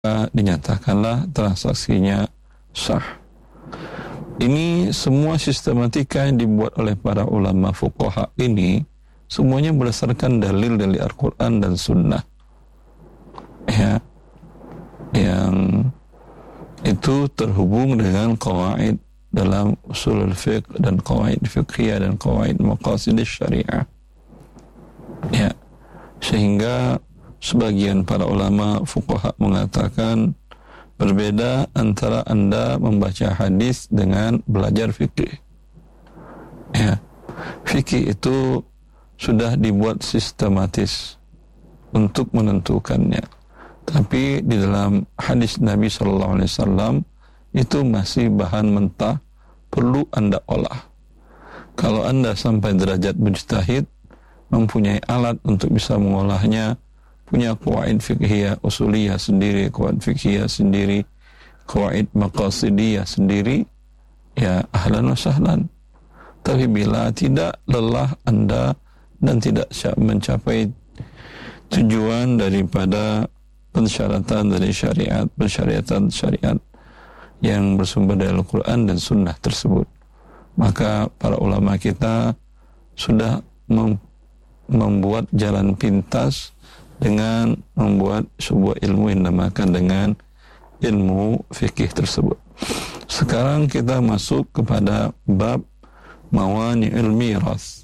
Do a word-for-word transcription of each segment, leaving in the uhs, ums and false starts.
dinyatakanlah transaksinya sah. Ini semua sistematika yang dibuat oleh para ulama fuqaha ini semuanya berdasarkan dalil dari Al-Quran dan Sunnah, ya, yang itu terhubung dengan qawaid dalam usul al-fiqh dan qawaid fiqhiyah dan qawaid maqasid syariah, ya, sehingga sebagian para ulama fuqaha mengatakan berbeda antara Anda membaca hadis dengan belajar fikih. Ya, fikih itu sudah dibuat sistematis untuk menentukannya. Tapi di dalam hadis Nabi shallallahu alaihi wasallam itu masih bahan mentah, perlu Anda olah. Kalau Anda sampai derajat mujtahid, mempunyai alat untuk bisa mengolahnya, punya qawaid fiqhiyah usuliyah sendiri, qawaid fiqhiyah sendiri, qawaid maqasidiyah sendiri, ya ahlan wa sahlan. Tapi bila tidak, lelah Anda dan tidak mencapai tujuan daripada pensyaratan dari syariat, pensyariatan syariat yang bersumber dari Al-Quran dan Sunnah tersebut, maka para ulama kita sudah mem- membuat jalan pintas dengan membuat sebuah ilmu yang dinamakan dengan ilmu fikih tersebut. Sekarang kita masuk kepada bab mawani'ul mirath.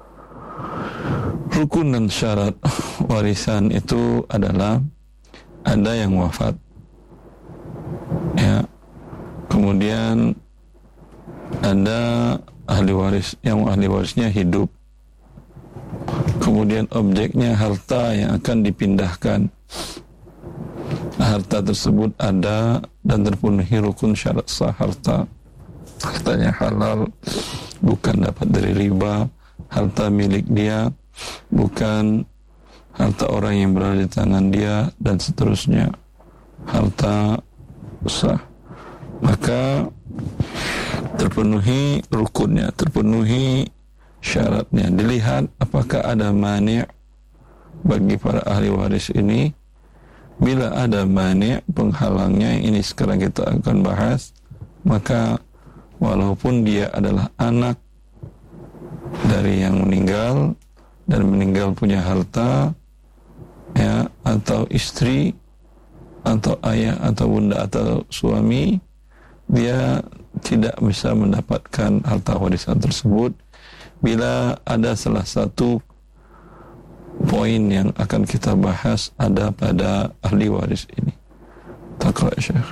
Rukun dan syarat warisan itu adalah ada yang wafat, ya, kemudian ada ahli waris, yang ahli warisnya hidup, kemudian objeknya harta yang akan dipindahkan. Harta tersebut ada dan terpenuhi rukun syarat sah harta. Hartanya halal, bukan dapat dari riba, harta milik dia, bukan harta orang yang berada di tangan dia, dan seterusnya. Harta sah. Maka terpenuhi rukunnya, terpenuhi syaratnya. Dilihat apakah ada mani' bagi para ahli waris ini. Bila ada mani' penghalangnya, ini sekarang kita akan bahas, maka walaupun dia adalah anak dari yang meninggal dan meninggal punya harta, ya, atau istri atau ayah atau bunda atau suami, dia tidak bisa mendapatkan harta warisan tersebut bila ada salah satu poin yang akan kita bahas ada pada ahli waris ini. Taqra Syekh.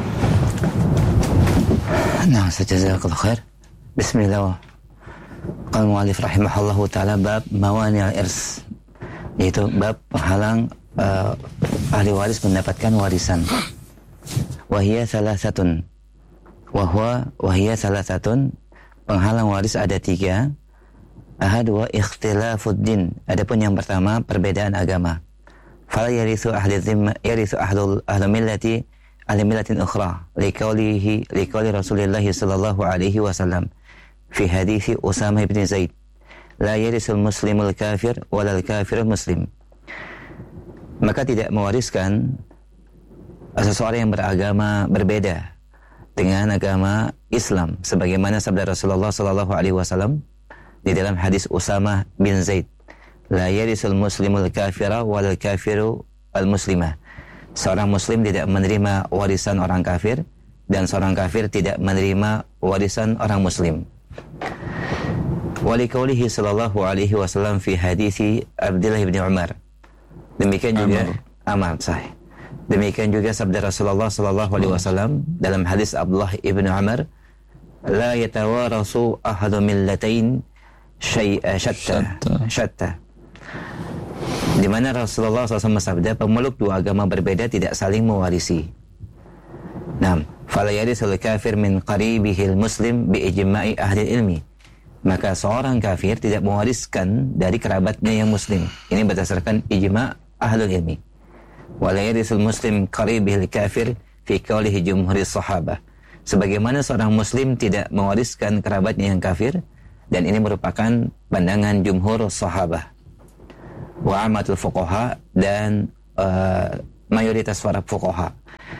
Nah, jazakallahu khair. Bismillah. Qala mu'allif rahimahullahu taala bab mawani' al-irs, yaitu bab penghalang uh, ahli waris mendapatkan warisan. Wa hiya salasatun. Wa huwa wa hiya salasatun, penghalang waris ada tiga. Ahad wa ikhtilafud din. Adapun yang pertama perbedaan agama. Fala yarithu ahli dhimma yarithu ahlul ahli millati ahli millatin ukhra liqaulihi liqauli Rasulillah sallallahu alaihi wasallam fi hadits Usamah bin Zaid la yarisul muslimul kafir walal kafirul muslim. Maka tidak mewariskan seseorang yang beragama berbeda dengan agama Islam, sebagaimana sabda Rasulullah sallallahu alaihi wasallam di dalam hadis Usamah bin Zaid, la yarisul muslimul kafira wal kafiru al muslimah. Seorang muslim tidak menerima warisan orang kafir dan seorang kafir tidak menerima warisan orang muslim. Wa liqaulihi sallallahu alaihi wasallam fi hadisi Abdullah bin Umar. Demikian juga Amar sahih. Demikian juga sabda Rasulullah sallallahu alaihi wasallam dalam hadis Abdullah bin Umar, la yatawarasu ahadu millatain syai'a syatta syatta, di mana Rasulullah shallallahu alaihi wasallam bersabda, pemeluk dua agama berbeda tidak saling mewarisi. Naam, fala yarisul kafir min qaribihil muslim bi ijma'i ahli ilmi. Maka seorang kafir tidak mewariskan dari kerabatnya yang muslim. Ini berdasarkan ijma' ahli ilmi. Wala yarisul muslim qaribihil kafir fi qaulihi jumhuris sahabah. Sebagaimana seorang muslim tidak mewariskan kerabatnya yang kafir, dan ini merupakan pandangan jumhur sahabah wa amatul fuqaha dan uh, mayoritas para fuqaha.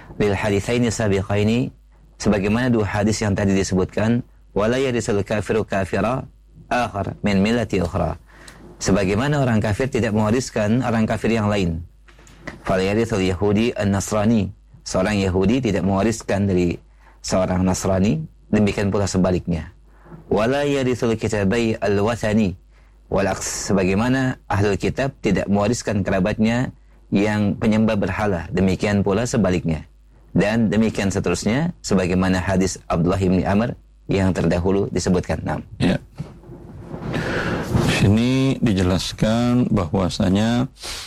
lil haditsaini sabiqaini, sebagaimana dua hadis yang tadi disebutkan, wala yarisul kafiru kafira akhar min millati ukhra, sebagaimana orang kafir tidak mewariskan orang kafir yang lain. Fala yarithul yahudi an-nasrani, seorang Yahudi tidak mewariskan dari seorang Nasrani, demikian pula sebaliknya. Wala yarithul kitabai al-wathani wal aks, sebagaimana ahlul kitab tidak mewariskan kerabatnya yang penyembah berhala, demikian pula sebaliknya. Dan demikian seterusnya, sebagaimana hadis Abdullah bin Amr yang terdahulu disebutkan. Nah. Ya. Sini dijelaskan bahwasanya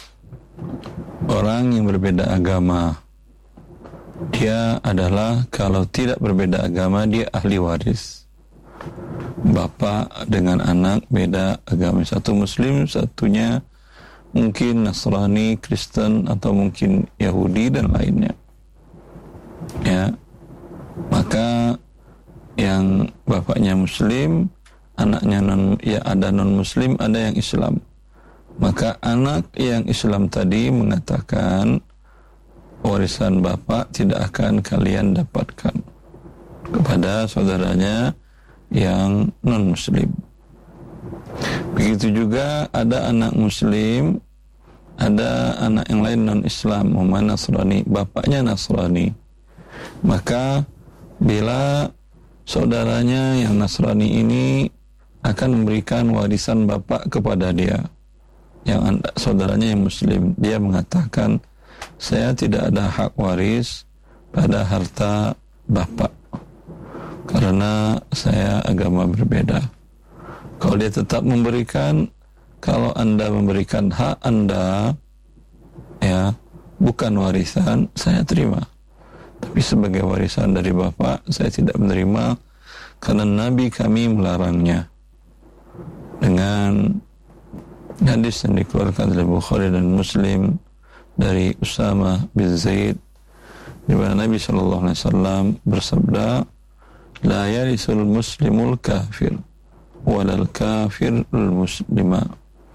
orang yang berbeda agama, dia adalah, kalau tidak berbeda agama, dia ahli waris. Bapak dengan anak beda agama, satu Muslim, satunya mungkin Nasrani, Kristen, atau mungkin Yahudi dan lainnya. Ya, maka yang bapaknya Muslim, anaknya non, ya ada non Muslim, ada yang Islam. Maka anak yang Islam tadi mengatakan warisan bapak tidak akan kalian dapatkan kepada saudaranya yang non Muslim. Begitu juga ada anak Muslim, ada anak yang lain non Islam, Muhammad Nasrani, bapaknya Nasrani. Maka bila saudaranya yang Nasrani ini akan memberikan warisan bapak kepada dia, yang anda, saudaranya yang Muslim, dia mengatakan, saya tidak ada hak waris pada harta bapak karena saya agama berbeda. Kalau dia tetap memberikan, kalau anda memberikan hak anda, ya, bukan warisan, saya terima. Tapi sebagai warisan dari bapak, saya tidak menerima karena Nabi kami melarangnya. Dengan hadis yang dikeluarkan oleh Bukhari dan Muslim dari Usama bin Zaid, di mana Nabi sallallahu alaihi wasallam bersabda, la yarisul muslimul kafir walal kafirul muslima.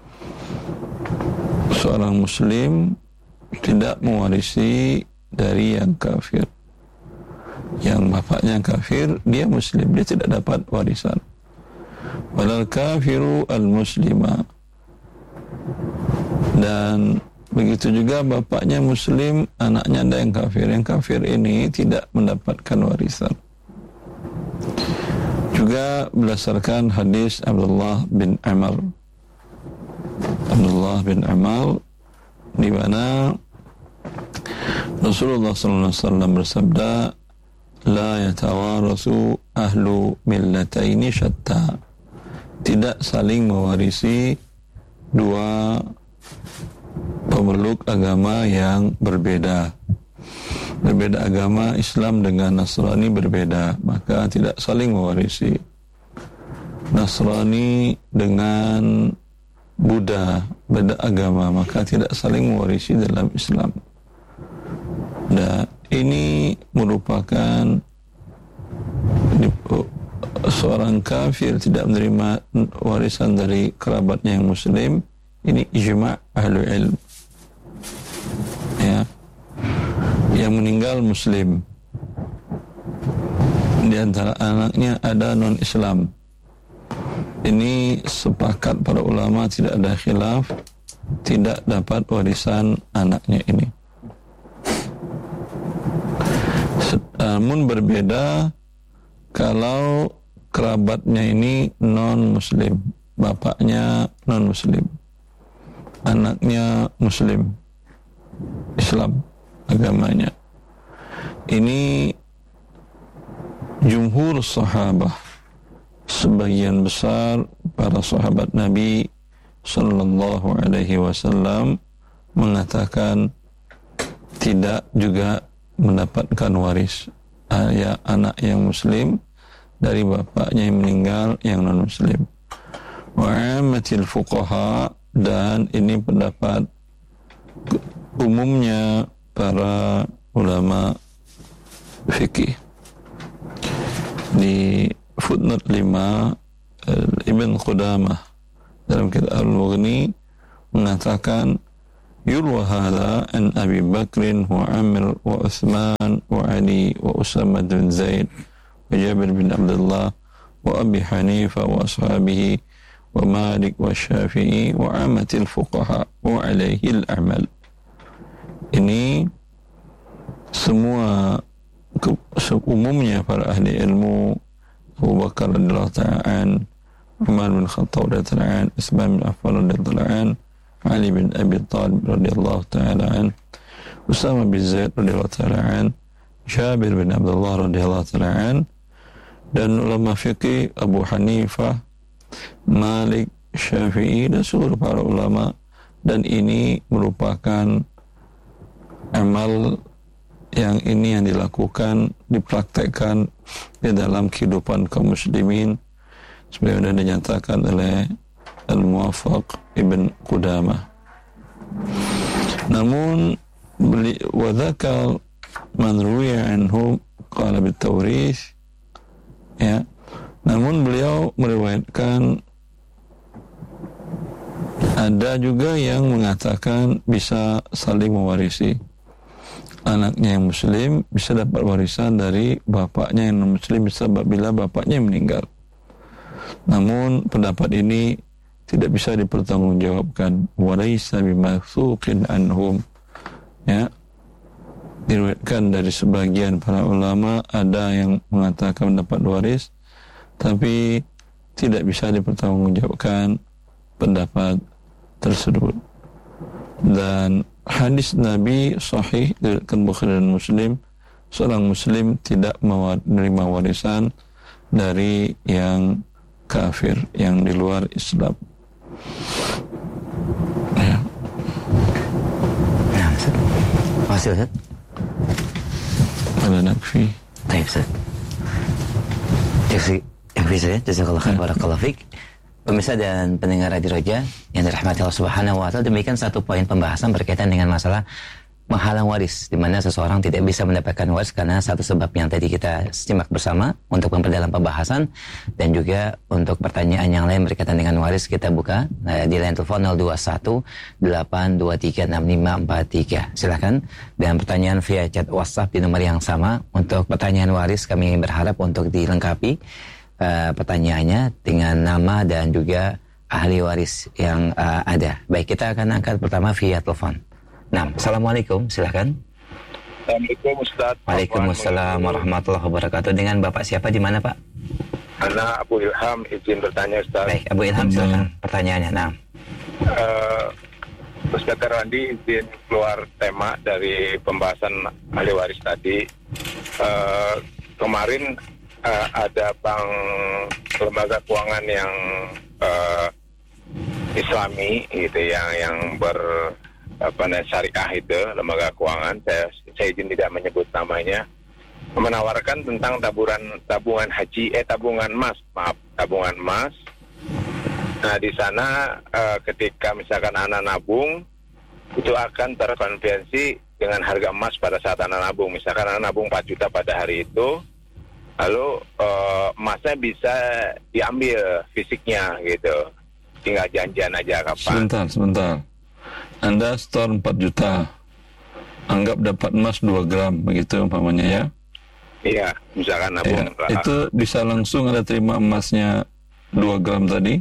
Seorang muslim tidak mewarisi dari yang kafir. Yang bapaknya kafir, dia muslim, dia tidak dapat warisan. Walal kafiru al-muslima, dan begitu juga bapaknya muslim, anaknya ada yang kafir. Yang kafir ini tidak mendapatkan warisan. Juga berdasarkan hadis Abdullah bin Amr, Abdullah bin Amr, di mana Rasulullah sallallahu alaihi wasallam bersabda, la yatawarasu ahlu millataini syatta, tidak saling mewarisi dua pemeluk agama yang berbeda. Berbeda agama, Islam dengan Nasrani berbeda, maka tidak saling mewarisi. Nasrani dengan Buddha beda agama, maka tidak saling mewarisi dalam Islam. Dan ini merupakan seorang kafir tidak menerima warisan dari kerabatnya yang Muslim. Ini ijma' ahlu ilm, ya, yang meninggal Muslim, di antara anaknya ada non Islam. Ini sepakat para ulama, tidak ada khilaf, tidak dapat warisan anaknya ini. Namun berbeda kalau kerabatnya ini non Muslim, bapaknya non Muslim, anaknya Muslim, Islam agamanya. Ini jumhur sahabah, sebagian besar para sahabat Nabi sallallahu alaihi wasallam mengatakan tidak juga mendapatkan waris ya anak yang Muslim dari bapaknya yang meninggal yang non Muslim. Wa ammatil fuqaha, dan ini pendapat umumnya para ulama fikih. Di footnote lima, Ibn Qudamah dalam kitab Al-Mughni mengatakan يروى هذا عن أبي بكر وعمر وعثمان وعلي وأسامة بن زيد وجابر بن عبد الله وأبي حنيفة وأصحابه ومالك والشافعي وعامة الفقهاء وعليه الأعمال. Ini semua umumnya para ahli ilmu, Abu Bakar radhiyallahu ta'ala an, Umar bin Khattab radhiyallahu ta'ala an, Utsman bin Affan radhiyallahu ta'ala an, Ali bin Abi Thalib radhiyallahu ta'ala an, Usama bin Zaid radhiyallahu ta'ala an, Jabir bin Abdullah radhiyallahu ta'ala an, dan ulama fikih Abu Hanifah, Malik, Syafi'i dan seluruh para ulama. Dan ini merupakan amal yang ini yang dilakukan, dipraktekkan di dalam kehidupan kaum muslimin sebagaimana dinyatakan oleh Al-Muwaffaq Ibn Qudamah. Namun wa dzakar man ruwiya anhu qala bit-tawrits, ya, namun beliau meriwayatkan ada juga yang mengatakan bisa saling mewarisi. Anaknya yang muslim bisa dapat warisan dari bapaknya yang non-muslim bisa bila bapaknya meninggal. Namun pendapat ini tidak bisa dipertanggungjawabkan. Walaysa bimatsuqin anhum. Ya. Diriwayatkan dari sebagian para ulama ada yang mengatakan dapat waris, tapi tidak bisa dipertanggungjawabkan pendapat tersebut. Dan hadis Nabi sahih diriwayatkan Bukhari dan Muslim, seorang muslim tidak menerima warisan dari yang kafir, yang di luar Islam. Ya. Nah, Ustaz. Masih Ustaz? Ada nakfi. Baik, Ustaz. Yakfi, yakfi saja. Jazakallah khair, barakallahu fiik. Pemirsa dan pendengar Radio Roja yang dirahmati Allah Subhanahu wa taala, demikian satu poin pembahasan berkaitan dengan masalah menghalang waris, di mana seseorang tidak bisa mendapatkan waris karena satu sebab yang tadi kita simak bersama. Untuk memperdalam pembahasan dan juga untuk pertanyaan yang lain berkaitan dengan waris, kita buka nah, di line telepon nol dua satu delapan dua tiga enam lima empat tiga. Silakan. Dan pertanyaan via chat WhatsApp di nomor yang sama. Untuk pertanyaan waris kami berharap untuk dilengkapi uh, pertanyaannya dengan nama dan juga ahli waris yang uh, ada. Baik, kita akan angkat pertama via telepon. Nah, Assalamualaikum, silahkan. Assalamualaikum Ustaz. Waalaikumsalam warahmatullahi wabarakatuh. Dengan Bapak siapa, di mana Pak? Anak Abu Ilham, izin bertanya Ustaz. Baik, Abu Ilham silahkan pertanyaannya. Nah, uh, Ustaz Karwandi izin keluar tema dari pembahasan ahli waris tadi. Uh, kemarin uh, ada bank lembaga keuangan yang uh, Islami gitu, yang yang ber apa namanya syariah itu, lembaga keuangan, saya saya izin tidak menyebut namanya, menawarkan tentang taburan tabungan haji eh tabungan emas maaf tabungan emas. Nah, di sana uh, ketika misalkan anak nabung itu akan terkonversi dengan harga emas pada saat anak nabung. Misalkan anak nabung empat juta pada hari itu, lalu uh, emasnya bisa diambil fisiknya gitu, tinggal janjian aja kapan. Sebentar, sebentar. Anda store empat juta, anggap dapat emas dua gram, begitu umpamanya ya? Iya, misalkan nabung. Ya, itu bisa langsung Anda terima emasnya dua gram tadi?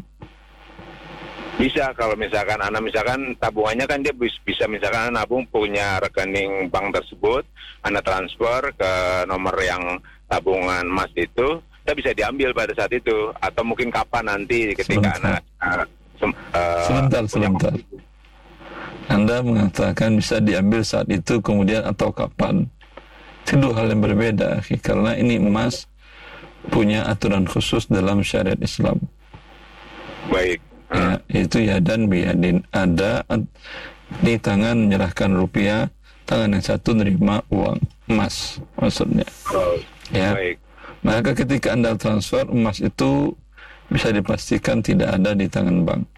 Bisa, kalau misalkan Anda misalkan tabungannya kan dia bisa, misalkan Anda nabung punya rekening bank tersebut, Anda transfer ke nomor yang tabungan emas itu, dia bisa diambil pada saat itu, atau mungkin kapan nanti ketika Anda uh, sem, uh, sebentar, sebentar. Anda mengatakan bisa diambil saat itu kemudian atau kapan. Itu dua hal yang berbeda, karena ini emas punya aturan khusus dalam syariat Islam. Baik. Ya, itu ya dan biadin. Ada di tangan menyerahkan rupiah, tangan yang satu nerima uang emas maksudnya. Oh, ya. Baik. Maka ketika Anda transfer emas itu bisa dipastikan tidak ada di tangan bank.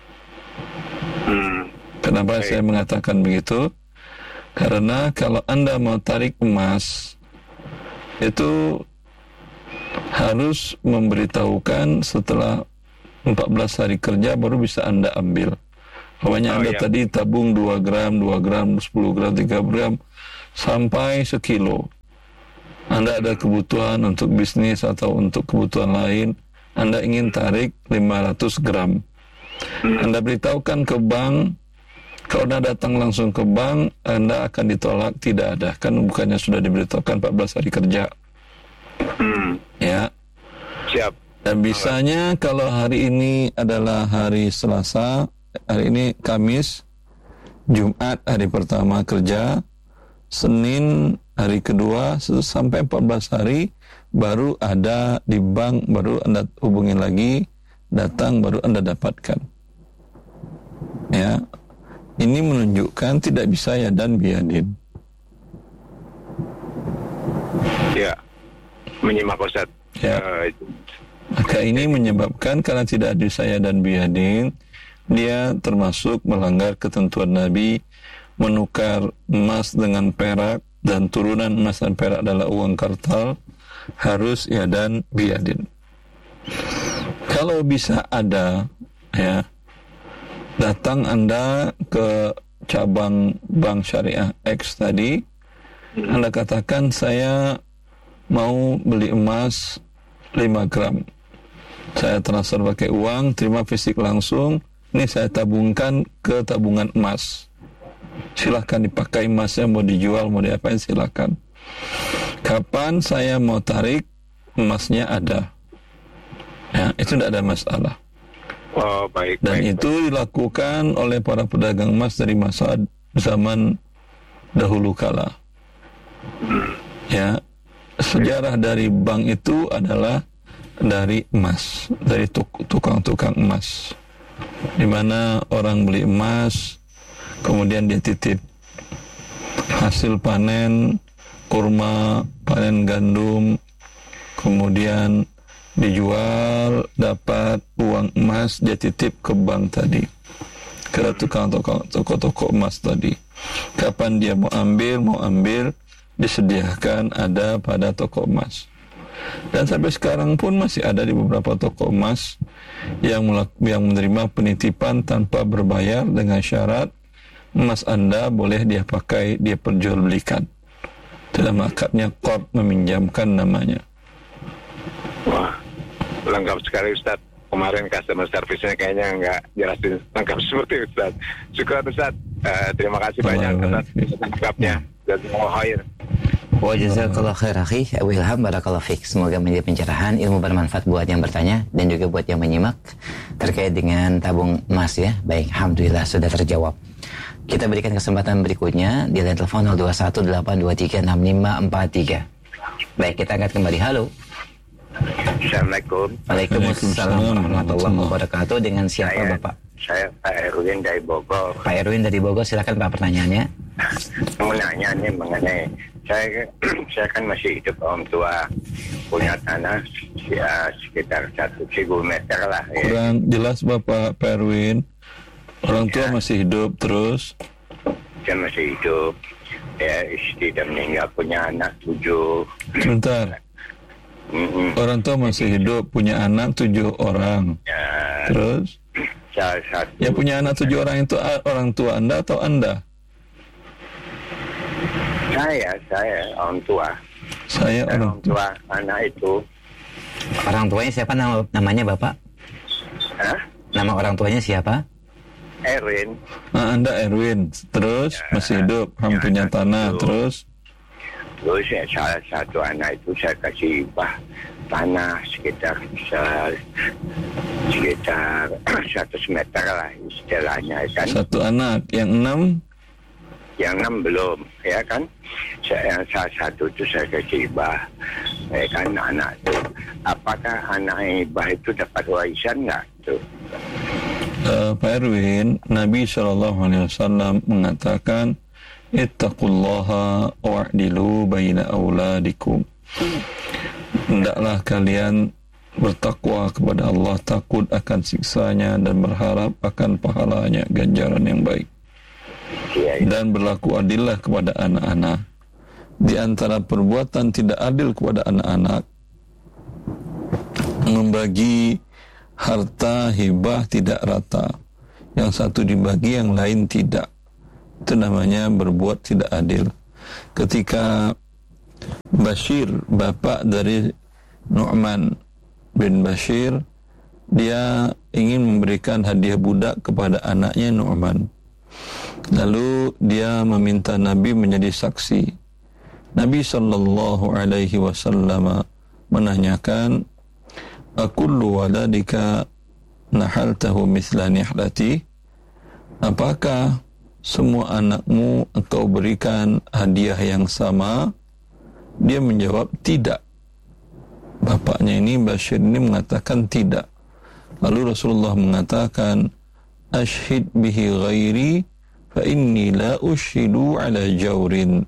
Hmm. Kenapa Baik. saya mengatakan begitu? Karena kalau Anda mau tarik emas, itu harus memberitahukan setelah empat belas hari kerja baru bisa Anda ambil. Hanya Oh, Anda iya. tadi tabung dua gram, dua gram, sepuluh gram, tiga gram, sampai sekilo. Anda ada kebutuhan untuk bisnis atau untuk kebutuhan lain, Anda ingin tarik lima ratus gram. Anda beritahukan ke bank, kalau Anda datang langsung ke bank, Anda akan ditolak, tidak ada. Kan bukannya sudah diberitahukan empat belas hari kerja. Hmm. Ya. Siap. Dan bisanya kalau hari ini adalah hari Selasa, hari ini Kamis, Jumat hari pertama kerja, Senin hari kedua, sampai empat belas hari baru ada di bank, baru Anda hubungin lagi, datang baru Anda dapatkan. Ya, ini menunjukkan tidak bisa ya dan biadin. Ya, menyimak Ustaz. Ya. Uh, Maka ini menyebabkan karena tidak ada saya dan biadin, dia termasuk melanggar ketentuan Nabi menukar emas dengan perak, dan turunan emas dan perak adalah uang kartal, harus ya dan biadin. Kalau bisa ada, ya, datang Anda ke cabang bank syariah X tadi, Anda katakan saya mau beli emas lima gram. Saya transfer pakai uang, terima fisik langsung. Ini saya tabungkan ke tabungan emas. Silahkan dipakai emasnya, mau dijual, mau diapain silahkan. Kapan saya mau tarik, emasnya ada. Ya, itu tidak ada masalah. oh, baik. Dan baik, itu dilakukan oleh para pedagang emas dari masa zaman dahulu kala. Ya, sejarah dari bank itu adalah dari emas, dari tuk- tukang-tukang emas, di mana orang beli emas, kemudian dia titip hasil panen kurma, panen gandum, kemudian dijual, dapat uang emas, dia titip ke bank tadi, ke tukang-tukang toko-toko emas tadi. Kapan dia mau ambil, mau ambil, disediakan ada pada toko emas. Dan sampai sekarang pun masih ada di beberapa toko emas yang melak- yang menerima penitipan tanpa berbayar dengan syarat emas Anda boleh dia pakai, dia perjualbelikan. Dalam akadnya qard, meminjamkan namanya. Wah, lengkap sekali Ustaz. Kemarin customer service-nya kayaknya nggak jelasin lengkap seperti Ustaz. Syukur Ustaz. Uh, terima kasih banyak atas lengkapnya. Jazakallahu khair. Wa jazakallahu khair akhi Abu Ilham, barakallahu fiik. Semoga menjadi pencerahan, ilmu bermanfaat buat yang bertanya dan juga buat yang menyimak terkait dengan tabung emas ya. Baik, alhamdulillah sudah terjawab. Kita berikan kesempatan berikutnya di line telepon nol dua satu delapan dua tiga enam lima empat tiga. Baik, kita angkat kembali. Halo. Assalamualaikum. Waalaikumsalam warahmatullahi wabarakatuh. Dengan siapa Saya- Bapak? Saya Pak Erwin dari Bogor. Pak Erwin dari Bogor, silakan Pak pertanyaannya. Mau nanya nih mengenai saya saya kan masih hidup, orang tua punya tanah ya sekitar satu ribu meter lah ya. Kurang jelas Bapak Pak Erwin. Orang tua Ya. masih hidup terus. Saya masih hidup ya, istri dan meninggal, punya anak tujuh. Sebentar. Mm-mm. Orang tua masih hidup, punya anak tujuh orang. Ya, Terus, salah satu yang punya anak tujuh orang itu a- orang tua Anda atau Anda? saya saya orang tua. Saya Saya orang orang tua anak itu. Orang tuanya siapa nama, namanya Bapak? Hah? Nama orang tuanya siapa? Erwin. Nah, Anda Erwin. Terus Ya. masih hidup, ham Ya, punya anak tanah. itu. Terus, Terus ya, salah satu anak itu saya kasih bah tanah sekitar se- sekitar seratus meter lah istilahnya kan. satu anak, yang enam. Yang enam belum ya kan. Saya, yang salah satu itu saya kasih bah ya kan anak itu. Apakah anak ibah itu dapat warisan nggak tuh? Uh, Pak Erwin, Nabi shallallahu alaihi wasallam mengatakan, ittaqullaha wa'dilu baina auladikum. Hendaklah kalian bertakwa kepada Allah, takut akan siksanya dan berharap akan pahalanya, ganjaran yang baik. Ya, itu. Dan berlaku adillah kepada anak-anak. Di antara perbuatan tidak adil kepada anak-anak, membagi harta hibah tidak rata. yang satu dibagi, yang lain tidak. Itu namanya berbuat tidak adil. Ketika Bashir, bapak dari Nu'man bin Bashir, dia ingin memberikan hadiah budak kepada anaknya Nu'man. Lalu dia meminta Nabi menjadi saksi. Nabi sallallahu alaihi wasallam menanyakan, "Akullu waladika nahaltahu mithla nihlati?" Apakah semua anakmu engkau berikan hadiah yang sama? Dia menjawab, tidak. Bapaknya ini, Bashir ini, mengatakan tidak. Lalu Rasulullah mengatakan, "Ashhid bihi ghairi fa inni la ushidu ala jawrin."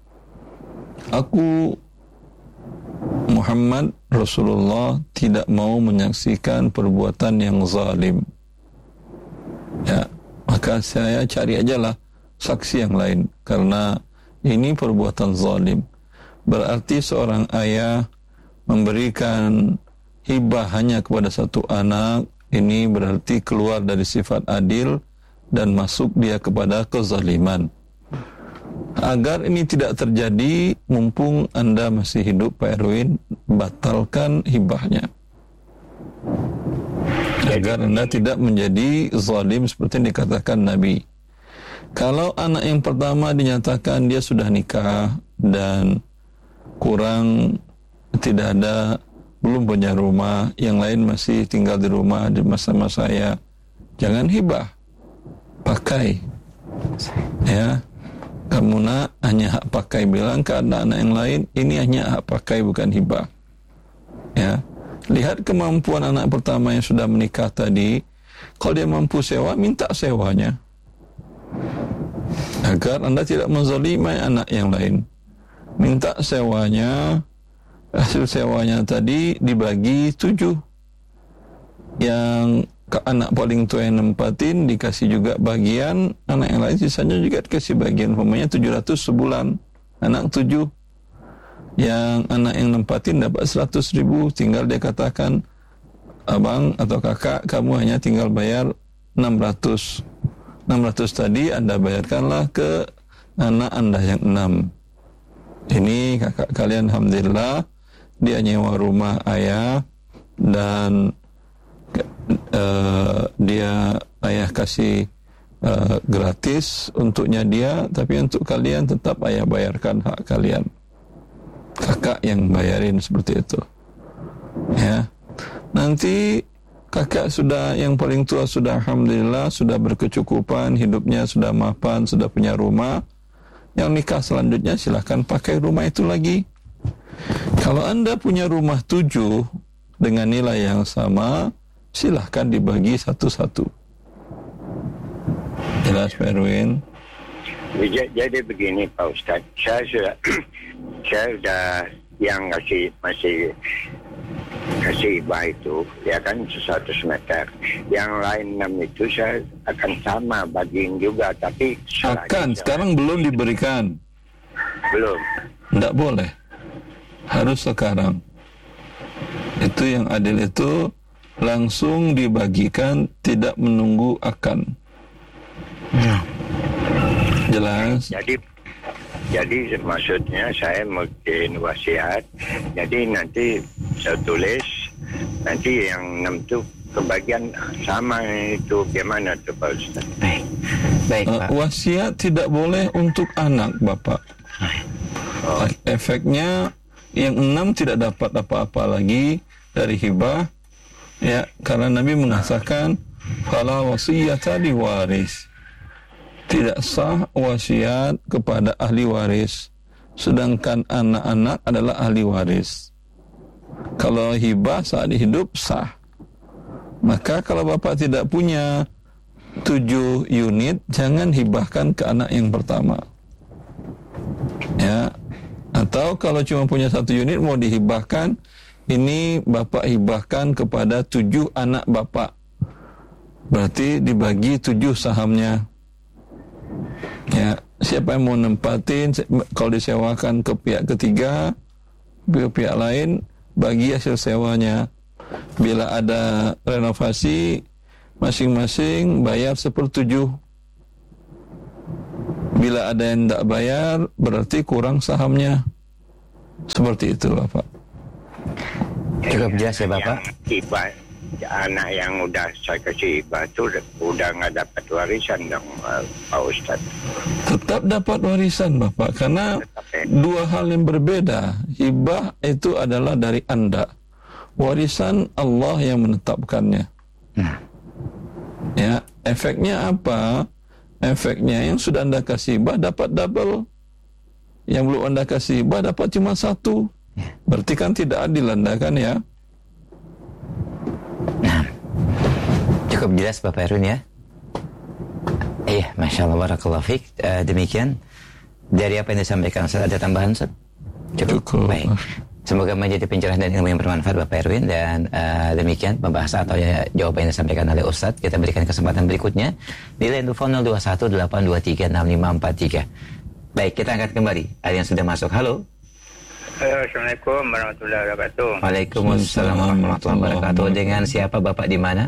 Aku Muhammad Rasulullah tidak mau menyaksikan perbuatan yang zalim. Ya, maka saya cari ajalah saksi yang lain, karena ini perbuatan zalim. Berarti seorang ayah memberikan hibah hanya kepada satu anak, ini berarti keluar dari sifat adil dan masuk dia kepada kezaliman. Agar ini tidak terjadi, mumpung Anda masih hidup, Pak Erwin, batalkan hibahnya. Agar Anda tidak menjadi zalim seperti yang dikatakan Nabi. Kalau anak yang pertama dinyatakan dia sudah nikah dan kurang, tidak ada, belum punya rumah, yang lain masih tinggal di rumah di masa-masa saya, jangan hibah, pakai. Ya, kamu nak hanya hak pakai, bilang ke anak-anak yang lain, ini hanya hak pakai, bukan hibah. Ya, lihat kemampuan anak pertama yang sudah menikah tadi. Kalau dia mampu sewa, minta sewanya, agar Anda tidak menzalimi anak yang lain. Minta sewanya, hasil sewanya tadi dibagi tujuh. Yang ke anak paling tua yang nempatin dikasih juga bagian, anak yang lain sisanya juga dikasih bagian. Umpamanya tujuh ratus sebulan, anak tujuh. Yang anak yang nempatin dapat seratus ribu, tinggal dia katakan, abang atau kakak, kamu hanya tinggal bayar enam ratus. enam ratus tadi Anda bayarkanlah ke anak Anda yang enam. Ini kakak kalian, alhamdulillah, dia nyewa rumah ayah dan uh, dia ayah kasih uh, gratis untuknya dia, tapi untuk kalian tetap ayah bayarkan hak kalian. Kakak yang bayarin, seperti itu. Ya. Nanti kakak sudah, yang paling tua sudah alhamdulillah, sudah berkecukupan, hidupnya sudah mapan, sudah punya rumah. Yang nikah selanjutnya silahkan pakai rumah itu lagi. Kalau Anda punya rumah tujuh dengan nilai yang sama, silahkan dibagi satu-satu. Jelas, Pak Erwin? Jadi begini Pak Ustaz, saya sudah saya sudah yang kasih masih kasih hibah itu, ya kan, seratus meter. Yang lain enam itu saya akan sama bagiin juga, tapi akan sekarang belum diberikan. Belum. Tidak boleh. Harus sekarang. Itu yang adil, itu langsung dibagikan, tidak menunggu akan. Ya. Jelas. Jadi Jadi maksudnya saya mau bikin wasiat. Jadi nanti saya tulis, nanti yang enam itu kebagian sama itu, gimana tuh Pak Ustaz? Baik, baik Pak. Uh, wasiat tidak boleh untuk anak Bapak. Oh. Efeknya yang enam tidak dapat apa-apa lagi dari hibah, ya, karena Nabi mengatakan fala wasiyata li waris. Tidak sah wasiat kepada ahli waris, sedangkan anak-anak adalah ahli waris. Kalau hibah saat hidup sah. Maka kalau Bapak tidak punya tujuh unit, jangan hibahkan ke anak yang pertama. Ya. Atau kalau cuma punya satu unit mau dihibahkan, ini Bapak hibahkan kepada tujuh anak Bapak. Berarti dibagi tujuh sahamnya. Ya, siapa yang mau nempatin, kalau disewakan ke pihak ketiga, ke pihak lain, bagi hasil sewanya. Bila ada renovasi, masing-masing bayar sepertujuh. Bila ada yang tidak bayar, berarti kurang sahamnya. Seperti itu, Bapak. Cukup jelas ya, Bapak. Yang hibah, anak yang udah saya kasih hibah itu udah nggak dapat warisan dong, Pak Ustaz. Tetap dapat warisan, Bapak, karena dua hal yang berbeda. Hibah itu adalah dari Anda. Warisan Allah yang menetapkannya. Nah. Ya, efeknya apa? Efeknya yang sudah Anda kasih hibah dapat double. Yang belum Anda kasih hibah dapat cuma satu. Berarti kan tidak adil Anda kan ya? Nah, cukup jelas Bapak Erwin ya. Iya, Masya Allah, Barakallahu Fik. Uh, demikian dari apa yang disampaikan, Ustaz, ada tambahan, Ustaz? Cukup. Cukup. Baik. Semoga menjadi pencerahan dan ilmu yang bermanfaat Bapak Erwin. Dan uh, demikian pembahasan atau ya, jawaban yang disampaikan oleh Ustaz. Kita berikan kesempatan berikutnya di line telepon nol dua satu delapan dua tiga enam lima empat tiga. Baik, kita angkat kembali. Ada yang sudah masuk. Halo. Assalamualaikum warahmatullahi wabarakatuh. Waalaikumsalam warahmatullahi wabarakatuh. Dengan siapa Bapak di mana?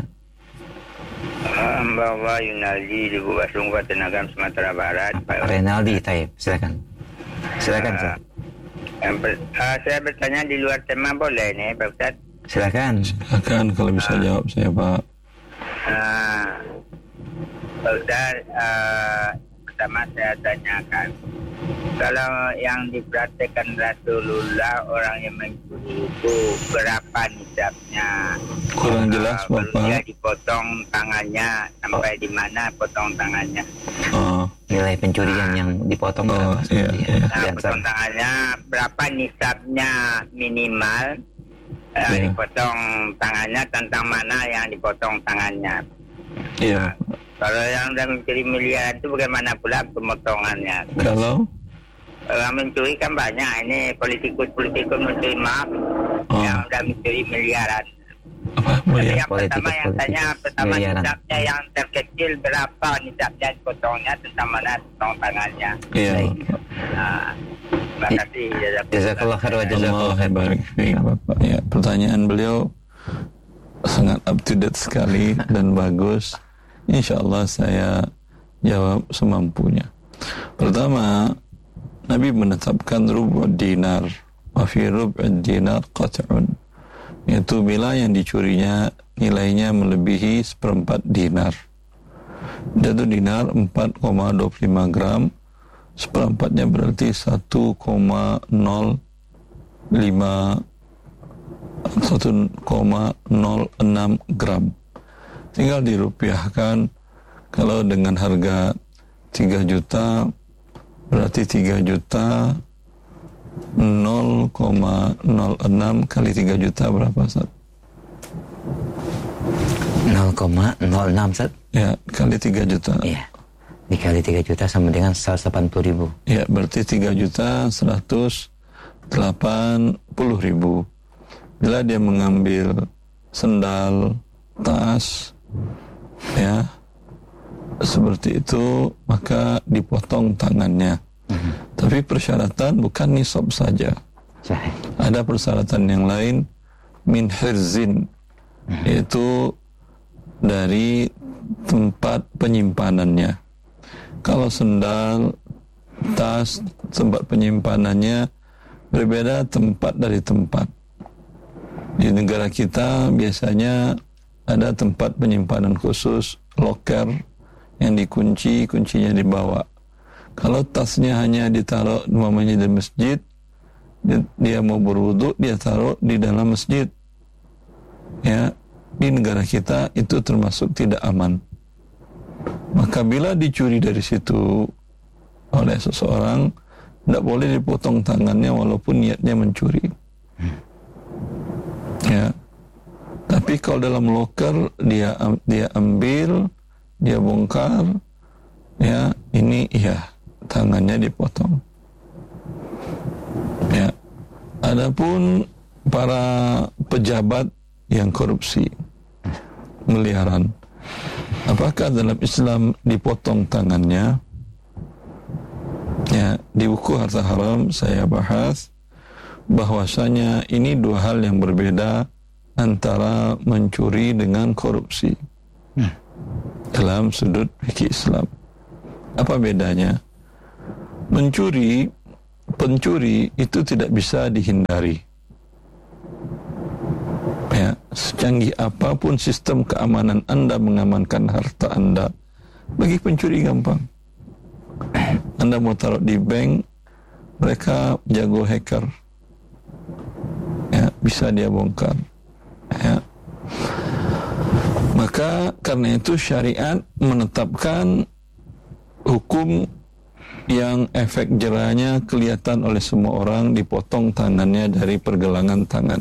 Hamba Yunaldi di Bukasung, Kota Nagam, Sumatera Barat. Pak Renaldi, Taib. Silakan. Silakan, Ustaz. Yang ber- uh, saya bertanya di luar tema boleh nih, Pak Ustaz? Silakan. Silakan kalau bisa jawab saya, Pak. Uh, Pak Ustaz, uh, pertama saya tanyakan, kalau yang dipraktekkan Rasulullah orang yang mencuri itu berapa nisabnya? Kurang jelas, uh, Bapak. Dia dipotong tangannya sampai di mana potong tangannya? Oh, Nilai pencurian yang dipotong Oh, berapa? iya, Ustaz? iya. Nah, Dan, potong tangannya berapa nisabnya minimal? Uh, Iya. Dipotong tangannya tentang mana yang dipotong tangannya? iya. Kalau yang sudah mencuri miliaran itu bagaimana pula pemotongannya? Kalau Orang mencuri kan banyak. Ini politikus-politikus mencuri maaf Oh. yang sudah mencuri miliaran. apa? Jadi Mulia. yang pertama yang politikus-politikus tanya pertama miliaran. nisabnya yang terkecil berapa nisabnya dipotongnya tentang mana potong tangannya. Iya. Nah, terima kasih. Jazakallah khair wa jazakallah Allah khair. barik fiik, Bapak. Ya, pertanyaan beliau sangat up to date sekali dan bagus. Insyaallah saya jawab semampunya. Pertama, Nabi menetapkan rubu' dinar wa fi rub'id dinar qat'un, yaitu bila yang dicurinya nilainya melebihi seperempat dinar. Satu dinar empat koma dua puluh lima gram, seperempatnya berarti satu koma nol lima satu koma nol enam gram. Tinggal dirupiahkan. Kalau dengan harga tiga juta berarti tiga juta nol koma nol enam kali tiga juta berapa, Ustaz? nol koma nol enam, Ustaz. Ya, kali tiga juta. Iya. Dikali tiga juta sama dengan seratus delapan puluh ribu. Ya, berarti tiga juta seratus delapan puluh ribu. Bila dia mengambil sendal, tas, ya, seperti itu, maka dipotong tangannya. Mm-hmm. Tapi persyaratan bukan nisab saja. Sahih. Ada persyaratan yang lain, min hirzin, Mm-hmm. yaitu dari tempat penyimpanannya. Kalau sendal, tas, tempat penyimpanannya berbeda tempat dari tempat. Di negara kita biasanya ada tempat penyimpanan khusus, loker yang dikunci, kuncinya dibawa. Kalau tasnya hanya ditaruh umpamanya di masjid, dia, dia mau berwudu, dia taruh di dalam masjid. Ya, di negara kita itu termasuk tidak aman. Maka bila dicuri dari situ oleh seseorang, tidak boleh dipotong tangannya walaupun niatnya mencuri. Ya. Tapi kalau dalam loker dia dia ambil, dia bongkar, ya, ini iya tangannya dipotong. Ya. Adapun para pejabat yang korupsi, miliaran, apakah dalam Islam dipotong tangannya? Ya, di buku Harta Haram saya bahas bahwasanya ini dua hal yang berbeda antara mencuri dengan korupsi. Hmm. dalam sudut fikih Islam. Apa bedanya? Mencuri, pencuri itu tidak bisa dihindari. Ya, secanggih apapun sistem keamanan Anda mengamankan harta Anda, bagi pencuri gampang. Anda mau taruh di bank, mereka jago hacker, ya, bisa dia bongkar. Ya. Maka karena itu syariat menetapkan hukum yang efek jerahnya kelihatan oleh semua orang, dipotong tangannya dari pergelangan tangan.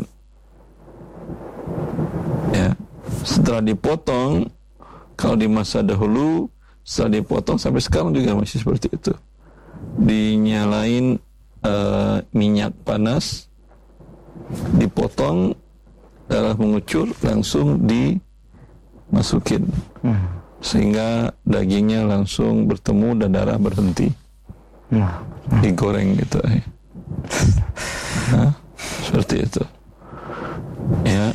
Ya, setelah dipotong, kalau di masa dahulu, setelah dipotong sampai sekarang juga masih seperti itu. Dinyalain uh, minyak panas, dipotong, darah mengucur, langsung dimasukin, hmm. sehingga dagingnya langsung bertemu dan darah berhenti. Hmm. Digoreng gitu. Nah, seperti itu. Ya.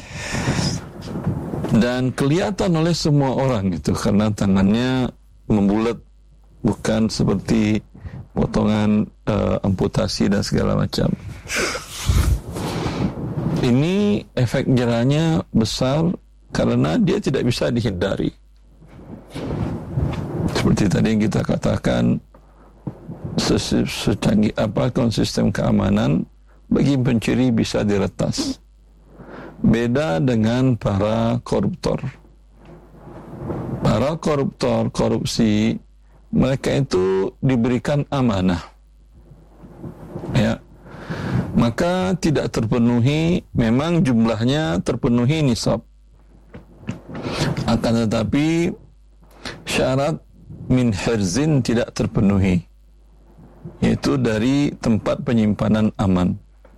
Dan kelihatan oleh semua orang itu karena tangannya membulat, bukan seperti potongan uh, amputasi dan segala macam. Ini efek jerahnya besar karena dia tidak bisa dihindari. Seperti tadi yang kita katakan, secanggih apapun sistem keamanan, bagi pencuri bisa diretas. Beda dengan para koruptor. Para koruptor, korupsi, mereka itu diberikan amanah. Ya. Maka tidak terpenuhi, memang jumlahnya terpenuhi nisab. Akan tetapi syarat min hirzin tidak terpenuhi, yaitu dari tempat penyimpanan aman.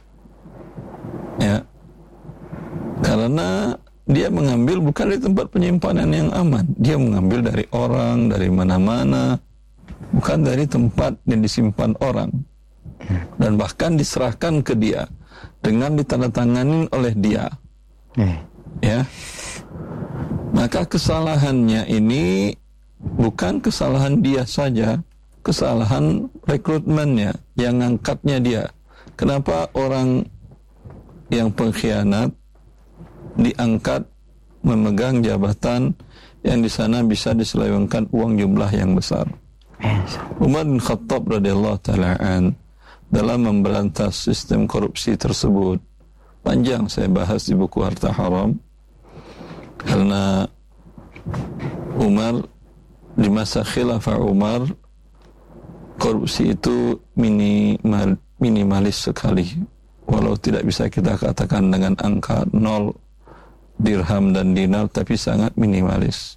Ya. Karena dia mengambil bukan dari tempat penyimpanan yang aman, dia mengambil dari orang, dari mana-mana, bukan dari tempat yang disimpan orang, dan bahkan diserahkan ke dia dengan ditandatangani oleh dia. Ya, maka kesalahannya ini bukan kesalahan dia saja, kesalahan rekrutmennya, yang ngangkatnya dia. Kenapa orang yang pengkhianat diangkat memegang jabatan yang di sana bisa diselewengkan uang jumlah yang besar? Umar bin Khattab radhiyallahu taala an dalam memberantas sistem korupsi tersebut, panjang saya bahas di buku Harta Haram, karena Umar di masa khilafah Umar, korupsi itu minimal, minimalis sekali, walau tidak bisa kita katakan dengan angka nol dirham dan dinar, tapi sangat minimalis.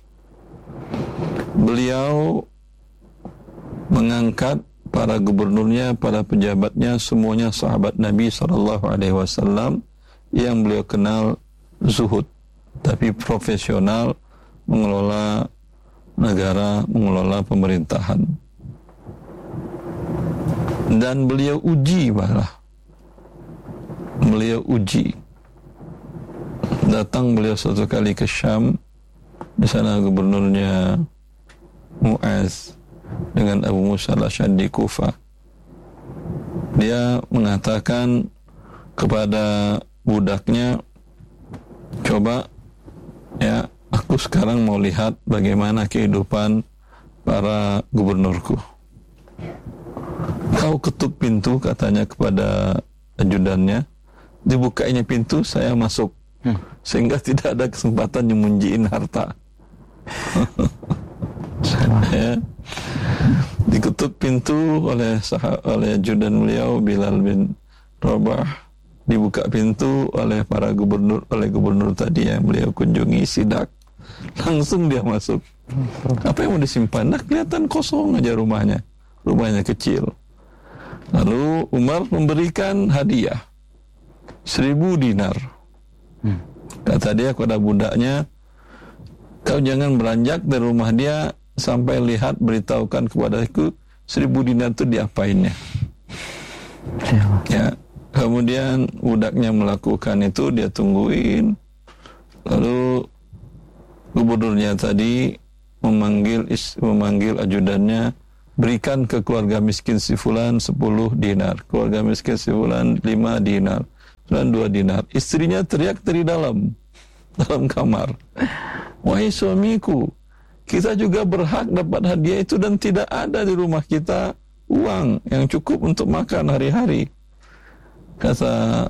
Beliau mengangkat para gubernurnya, para pejabatnya, semuanya sahabat Nabi shallallahu alaihi wasallam yang beliau kenal zuhud, tapi profesional mengelola negara, mengelola pemerintahan. Dan beliau uji malah. Beliau uji. Datang beliau suatu kali ke Syam, di sana gubernurnya Mu'az dengan Abu Musa al-Asy'ari di Kufah. Dia mengatakan kepada budaknya, coba ya, aku sekarang mau lihat bagaimana kehidupan para gubernurku. Kau ketuk pintu, katanya kepada ajudannya, dibukainya pintu, saya masuk. Hmm. Sehingga tidak ada kesempatan nyembunyiin harta. Ya. Diketuk pintu oleh sah- oleh ajudan beliau Bilal bin Rabah, dibuka pintu oleh para gubernur, oleh gubernur tadi yang beliau kunjungi sidak. Langsung dia masuk. Apa yang mau disimpan? Nah, kelihatan kosong aja rumahnya. Rumahnya kecil. Lalu Umar memberikan hadiah seribu dinar. Hmm. Kata dia kepada budaknya, kau jangan beranjak dari rumah dia sampai lihat, beritahukan kepadaku seribu dinar itu diapainnya. Ya, kemudian budaknya melakukan itu, dia tungguin. Lalu gubernurnya tadi memanggil is, memanggil ajudannya, berikan ke keluarga miskin si fulan sepuluh dinar, keluarga miskin si fulan lima dinar, dan dua dinar. Istrinya teriak dari dalam dalam kamar, wahai suamiku, kita juga berhak dapat hadiah itu dan tidak ada di rumah kita uang yang cukup untuk makan hari-hari. Kata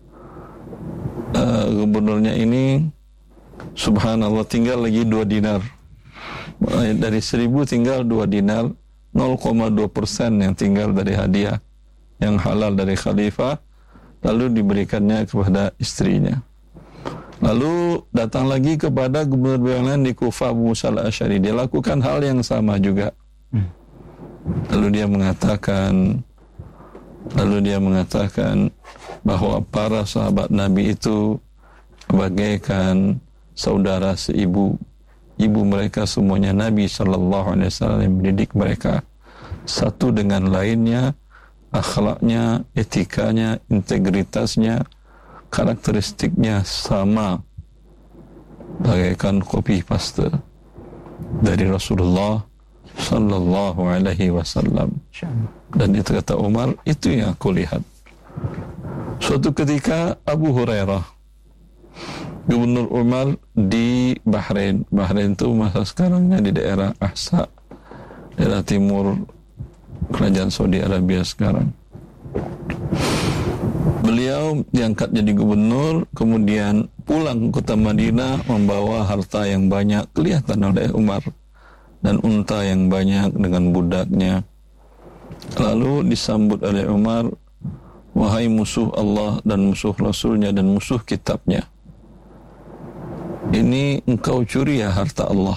uh, gubernurnya ini, subhanallah, tinggal lagi dua dinar. Dari seribu tinggal dua dinar, nol koma dua persen yang tinggal dari hadiah yang halal dari khalifah, lalu diberikannya kepada istrinya. Lalu datang lagi kepada gubernur yang lain di Kufah, Abu Musa al-Asy'ari. Dia lakukan hal yang sama juga. Lalu dia mengatakan, lalu dia mengatakan bahwa para sahabat Nabi itu bagaikan saudara seibu. Ibu mereka semuanya Nabi sallallahu alaihi wasallam yang mendidik mereka satu dengan lainnya, akhlaknya, etikanya, integritasnya, karakteristiknya sama, bagaikan copy paste dari Rasulullah sallallahu alaihi wasallam. Dan itu kata Umar, itu yang aku lihat. Suatu ketika Abu Hurairah, Gubernur Umar di Bahrain. Bahrain itu masa sekarangnya di daerah Ahsa, daerah timur kerajaan Saudi Arabia sekarang. Beliau diangkat jadi gubernur, kemudian pulang ke kota Madinah membawa harta yang banyak, kelihatan oleh Umar, dan unta yang banyak dengan budaknya. Lalu disambut oleh Umar, wahai musuh Allah dan musuh Rasulnya dan musuh kitabnya, ini engkau curi ya harta Allah.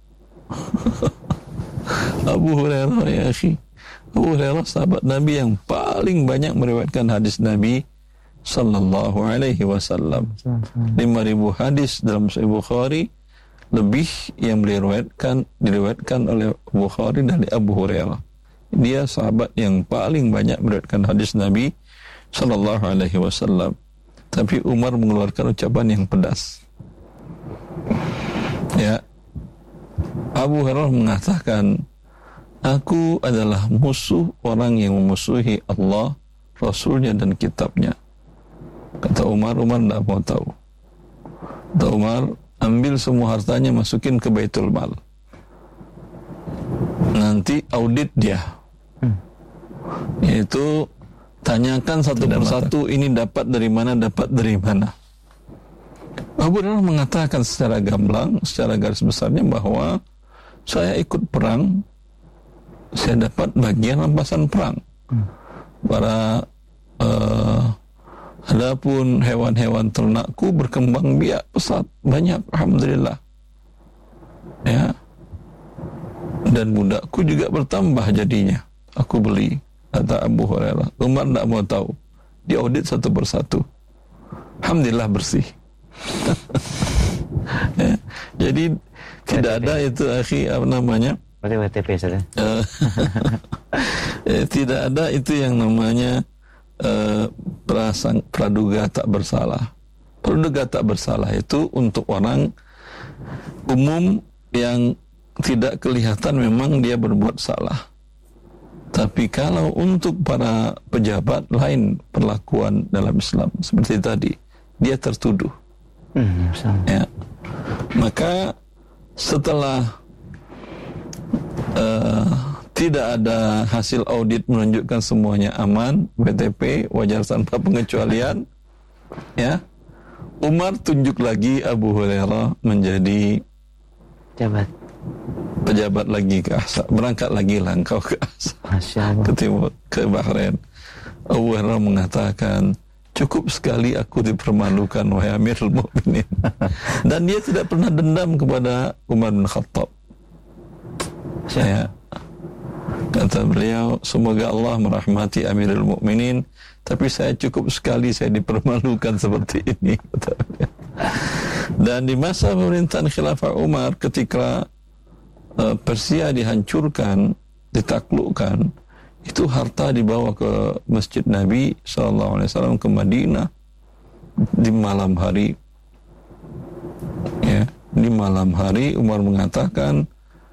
Abu Hurairah, ya akhi, Abu Hurairah sahabat Nabi yang paling banyak meriwayatkan hadis Nabi sallallahu alaihi wasallam. lima ribu hadis dalam Sahih Bukhari, lebih yang diriwayatkan diriwayatkan oleh Bukhari dari Abu Hurairah. Dia sahabat yang paling banyak meriwayatkan hadis Nabi sallallahu alaihi wasallam. Tapi Umar mengeluarkan ucapan yang pedas. Ya, Abu Hurairah mengatakan, aku adalah musuh orang yang memusuhi Allah, Rasulnya dan kitabnya. Kata Umar, Umar tidak mau tahu. Kata Umar, ambil semua hartanya, masukin ke Baitul Mal. Nanti audit dia. Hmm. Yaitu tanyakan satu persatu, ini dapat dari mana, dapat dari mana. Abu Hurairah mengatakan secara gamblang, secara garis besarnya bahwa saya ikut perang, saya dapat bagian rampasan perang. Hmm. Para uh, adapun hewan-hewan ternakku berkembang biak pesat banyak, alhamdulillah. Ya. Dan budakku juga bertambah jadinya. Aku beli, kata Abu Hurairah. Umar tidak mau tahu. Diaudit satu persatu. Alhamdulillah bersih. Ya, jadi W T P. Tidak ada itu akhi apa namanya? Berarti W T P saja. Ya, tidak ada itu yang namanya uh, prasang praduga tak bersalah. Praduga tak bersalah itu untuk orang umum yang tidak kelihatan memang dia berbuat salah. Tapi kalau untuk para pejabat lain perlakuan dalam Islam seperti tadi, dia tertuduh. Hmm, ya. Maka setelah uh, tidak ada hasil audit menunjukkan semuanya aman, W T P wajar tanpa pengecualian, ya, Umar tunjuk lagi Abu Hurairah menjadi pejabat pejabat lagi ke Ahsa, berangkat lagi lah engkau ke Ahsa, ke timur, ke Bahrain. Abu Hurairah mengatakan, cukup sekali aku dipermalukan wahai Amirul Mukminin. Dan dia tidak pernah dendam kepada Umar bin Khattab. Saya kata beliau, semoga Allah merahmati Amirul Mukminin, tapi saya cukup sekali saya dipermalukan seperti ini. Dan di masa pemerintahan Khilafah Umar, ketika uh, Persia dihancurkan, ditaklukkan, itu harta dibawa ke Masjid Nabi shallallahu alaihi wasallam ke Madinah di malam hari. Ya, di malam hari Umar mengatakan,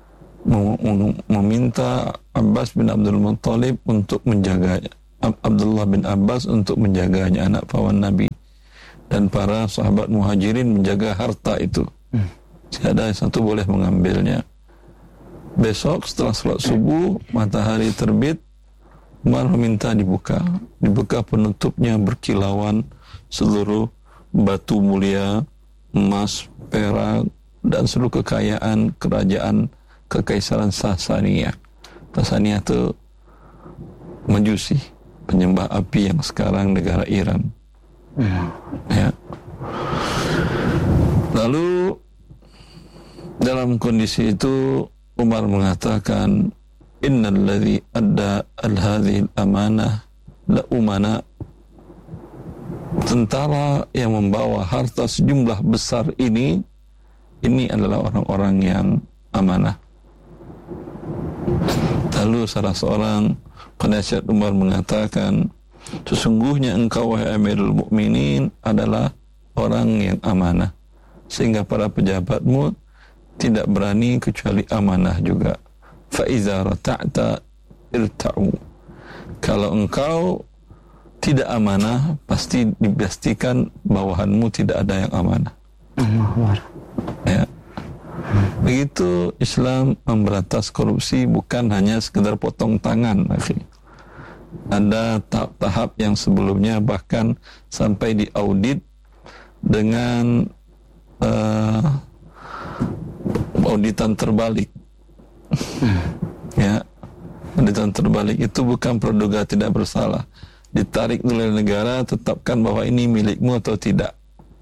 meminta Abbas bin Abdul Muttalib untuk menjaganya, Abdullah bin Abbas untuk menjaganya, anak pawan Nabi, dan para sahabat muhajirin menjaga harta itu. Hmm. Tiada satu boleh mengambilnya. Besok setelah salat subuh, matahari terbit, Umar meminta dibuka. Dibuka penutupnya berkilauan seluruh batu mulia, emas, perak, dan seluruh kekayaan kerajaan Kekaisaran Sasaniyah. Sasaniyah itu Majusi, penyembah api yang sekarang negara Iran. Hmm. Ya. Lalu dalam kondisi itu Umar mengatakan, innal ladzi adda al-hadhihi al-amanah la umana. Tentara yang membawa harta sejumlah besar ini, ini adalah orang-orang yang amanah. Lalu salah seorang penasihat Umar mengatakan, sesungguhnya engkau wahai Amirul Mukminin adalah orang yang amanah, sehingga para pejabatmu tidak berani kecuali amanah juga. Fa iza rata'ta irta'u. Kalau engkau tidak amanah, pasti dipastikan bawahanmu tidak ada yang amanah. Ya. Begitu Islam memberantas korupsi, bukan hanya sekedar potong tangan, akhi. Ada tahap-tahap yang sebelumnya bahkan sampai diaudit dengan uh, auditan terbalik. Ya, auditan terbalik itu bukan praduga tidak bersalah. Ditarik oleh negara, tetapkan bahwa ini milikmu atau tidak.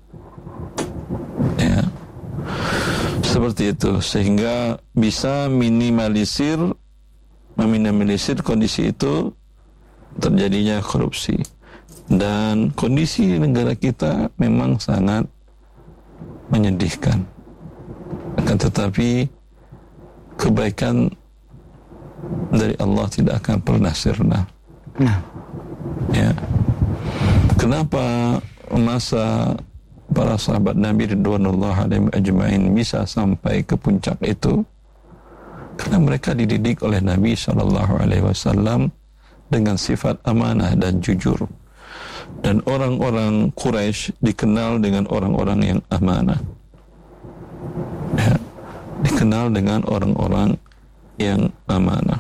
Ya. Seperti itu, sehingga bisa minimalisir meminimalisir kondisi itu terjadinya korupsi. Dan kondisi negara kita memang sangat menyedihkan. Akan tetapi kebaikan dari Allah tidak akan pernah sirna. Nah. Ya. Kenapa masa para sahabat Nabi ridwanullah alaihim ajma'in bisa sampai ke puncak itu? Karena mereka dididik oleh Nabi sallallahu alaihi wasallam dengan sifat amanah dan jujur. Dan orang-orang Quraisy dikenal dengan orang-orang yang amanah. Ya, dikenal dengan orang-orang yang amanah.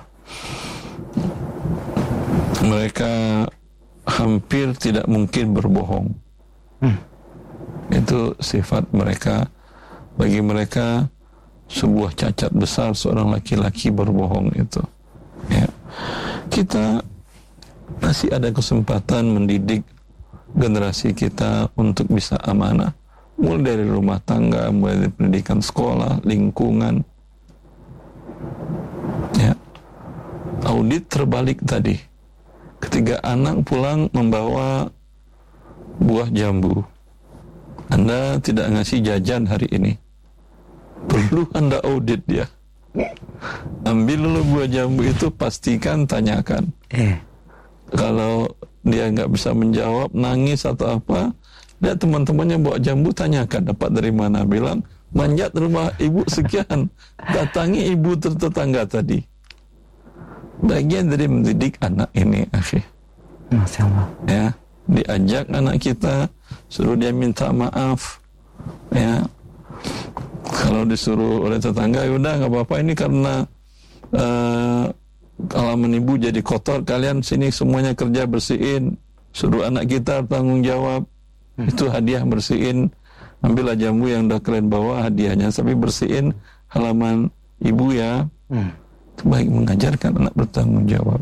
Mereka hampir tidak mungkin berbohong. Hmm. Itu sifat mereka. Bagi mereka sebuah cacat besar seorang laki-laki berbohong itu. Ya. Kita masih ada kesempatan mendidik generasi kita untuk bisa amanah, mulai dari rumah tangga, mulai dari pendidikan sekolah, lingkungan. Ya. Audit terbalik tadi. Ketika anak pulang membawa buah jambu, Anda tidak ngasih jajan hari ini, perlu Anda audit dia. Ambil dulu buah jambu itu, pastikan tanyakan. Eh. Kalau dia nggak bisa menjawab, nangis atau apa, lihat teman-temannya bawa jambu, tanyakan dapat dari mana. Bilang manjat rumah ibu sekian, datangi ibu tetangga tadi. Bagian dari mendidik anak ini, akhi. Masya Allah. Ya, diajak anak kita, suruh dia minta maaf. Ya, kalau disuruh oleh tetangga, yaudah nggak apa-apa, ini karena uh, halaman ibu jadi kotor, kalian sini semuanya kerja bersihin. Suruh anak kita tanggung jawab. Hmm. Itu hadiah bersihin. Ambillah jambu yang udah kalian bawa, hadiahnya, tapi bersihin halaman ibu ya. Hmm. Itu baik, mengajarkan anak bertanggung jawab.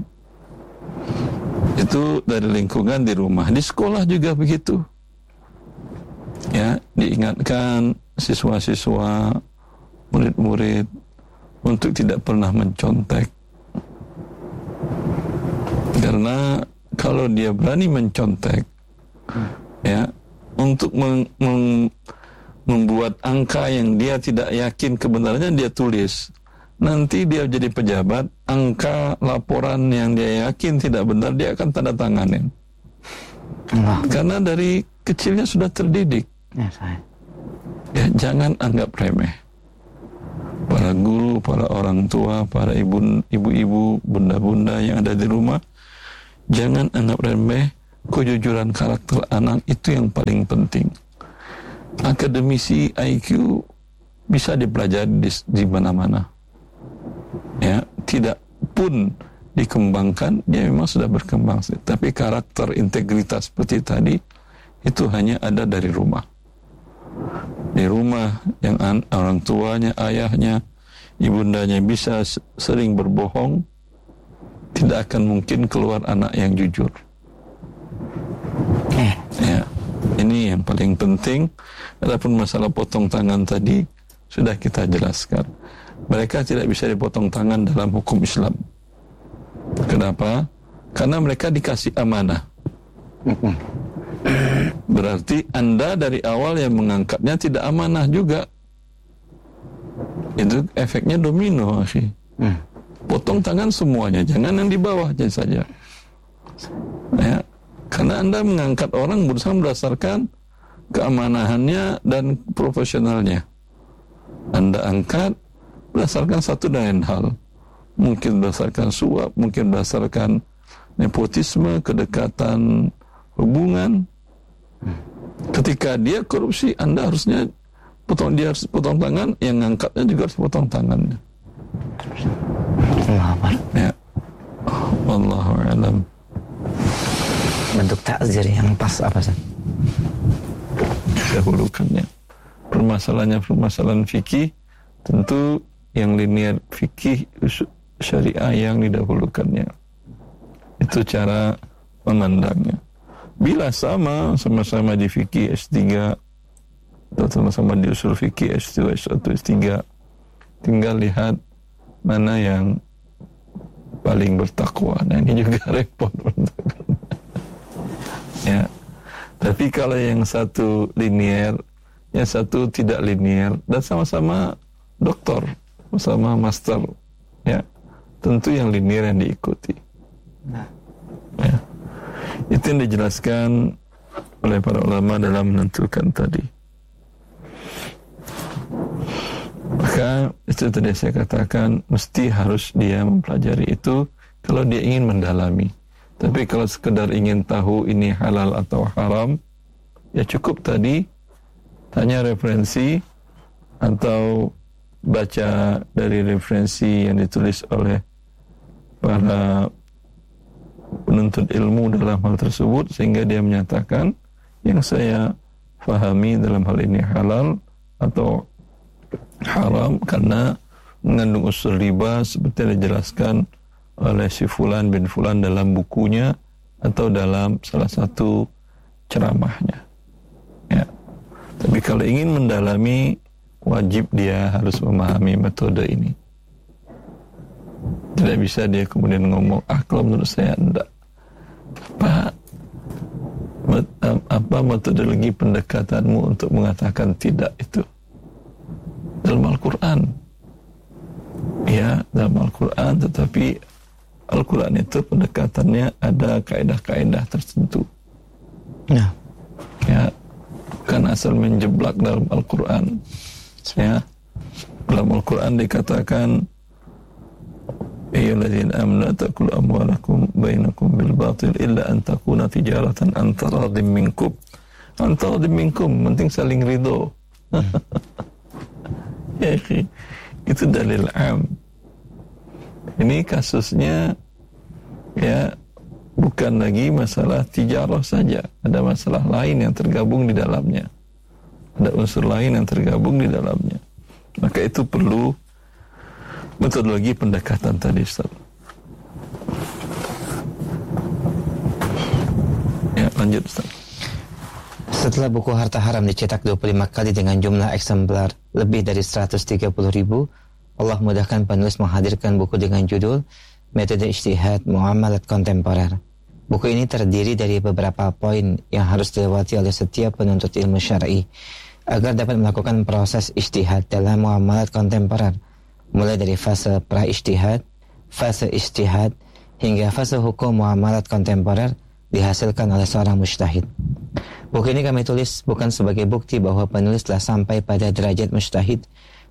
Itu dari lingkungan di rumah. Di sekolah juga begitu. Ya, diingatkan siswa-siswa, murid-murid untuk tidak pernah mencontek. Karena kalau dia berani mencontek, hmm. ya, untuk meng, meng, membuat angka yang dia tidak yakin kebenarannya dia tulis. Nanti dia jadi pejabat, angka laporan yang dia yakin tidak benar dia akan tanda tanganin. Allah. Karena dari kecilnya sudah terdidik. Ya, saya. Ya, jangan anggap remeh. para guru, para orang tua, para ibu, ibu-ibu, bunda-bunda yang ada di rumah, jangan anggap remeh kejujuran karakter anak, itu yang paling penting. Akademisi I Q bisa dipelajari di, di mana-mana, ya, tidak pun dikembangkan, dia memang sudah berkembang, tapi karakter, integritas seperti tadi itu hanya ada dari rumah. Di rumah yang an, orang tuanya, ayahnya, ibundanya bisa sering berbohong, tidak akan mungkin keluar anak yang jujur. Eh. Ya, ini yang paling penting. Adapun masalah potong tangan tadi sudah kita jelaskan. Mereka tidak bisa dipotong tangan dalam hukum Islam. Kenapa? Karena mereka dikasih amanah. Berarti Anda dari awal yang mengangkatnya tidak amanah juga. Itu efeknya domino, akhi. Hmm. Potong tangan semuanya, jangan yang di bawah saja. Ya, karena Anda mengangkat orang berusaha berdasarkan keamanahannya dan profesionalnya. Anda angkat berdasarkan satu dan lain hal. Mungkin berdasarkan suap, mungkin berdasarkan nepotisme, kedekatan hubungan. Ketika dia korupsi, Anda harusnya potong, dia harus potong tangan, yang ngangkatnya juga harus potong tangannya. Ya. Wallahu a'lam. Bentuk takzir yang pas apa sih? Dahulukannya. Permasalahannya permasalahan fikih, tentu yang linear fikih syariah yang didahulukannya. Itu cara memandangnya. Bila sama, sama-sama di fikih S tiga atau sama-sama di usul fikih S dua, S satu, S tiga, tinggal lihat mana yang paling bertakwa. Nah, ini juga repot. Ya. Tapi kalau yang satu linear, yang satu tidak linear, dan sama-sama doktor, sama master, ya, tentu yang linear yang diikuti. Ya. Itu yang dijelaskan oleh para ulama dalam menentukan tadi. Maka itu tadi saya katakan, mesti harus dia mempelajari itu kalau dia ingin mendalami. Tapi kalau sekedar ingin tahu ini halal atau haram, ya cukup tadi tanya referensi atau baca dari referensi yang ditulis oleh para penuntut ilmu dalam hal tersebut, sehingga dia menyatakan yang saya fahami dalam hal ini halal atau haram karena mengandung unsur riba seperti yang dijelaskan oleh si Fulan bin Fulan dalam bukunya atau dalam salah satu ceramahnya. Ya. Tapi kalau ingin mendalami, wajib dia harus memahami metode ini. Tidak bisa dia kemudian ngomong, ah kalau menurut saya enggak. Apa, apa metodologi pendekatanmu untuk mengatakan tidak itu? Dalam Al-Quran. Ya, dalam Al-Quran, tetapi Al-Quran itu pendekatannya ada kaedah-kaedah tertentu. Nah. Ya, bukan asal menjeblak dalam Al-Quran. Ya, dalam Al-Quran dikatakan, ayyuhalladzina amanu la ta'kulu amwalakum bainakum bil batil illa an takuna tijaratan an taradhim minkum. An taradhim minkum, penting saling ridho. Ya, itu dalil am. Ini kasusnya ya bukan lagi masalah tijarah saja, ada masalah lain yang tergabung di dalamnya. Ada unsur lain yang tergabung di dalamnya. Maka itu perlu metodologi pendekatan tadi, Ustaz. Ya, lanjut, Ustaz. Setelah buku Harta Haram dicetak dua puluh lima kali dengan jumlah eksemplar lebih dari seratus tiga puluh ribu, Allah mudahkan penulis menghadirkan buku dengan judul Metode Ijtihad Muamalat Kontemporer. Buku ini terdiri dari beberapa poin yang harus dilewati oleh setiap penuntut ilmu syar'i agar dapat melakukan proses ijtihad dalam muamalat kontemporer, mulai dari fase pra-ijtihad, fase ijtihad, hingga fase hukum muamalat kontemporer dihasilkan oleh seorang mujtahid. Buku ini kami tulis bukan sebagai bukti bahwa penulis telah sampai pada derajat mujtahid,